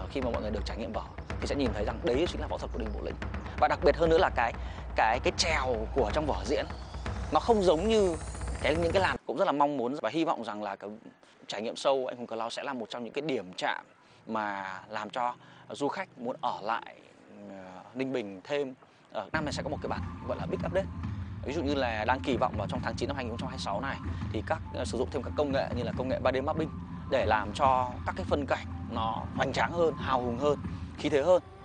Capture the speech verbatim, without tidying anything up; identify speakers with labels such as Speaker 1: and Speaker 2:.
Speaker 1: khi mà mọi người được trải nghiệm vở thì sẽ nhìn thấy rằng đấy chính là võ thuật của Đinh Bộ Lĩnh. Và đặc biệt hơn nữa là cái cái cái trèo của trong vở diễn nó không giống như cái những cái làn. Cũng rất là mong muốn và hy vọng rằng là cái trải nghiệm show Anh Hùng Cờ Lao sẽ là một trong những cái điểm chạm mà làm cho du khách muốn ở lại uh, Ninh Bình thêm. Ở năm này sẽ có một cái bản gọi là big update. Ví dụ như là đang kỳ vọng vào trong tháng chín năm hai nghìn không trăm hai mươi sáu này thì các uh, sử dụng thêm các công nghệ như là công nghệ ba D mapping để làm cho các cái phân cảnh nó hoành tráng hơn, hào hùng hơn, khí thế hơn.